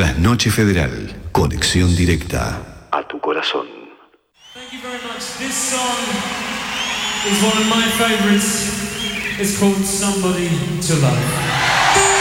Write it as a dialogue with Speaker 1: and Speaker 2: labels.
Speaker 1: Trasnoche Federal, conexión directa a tu corazón.
Speaker 2: Thank you very much. This song is one of my favorites. It's called Somebody to Love.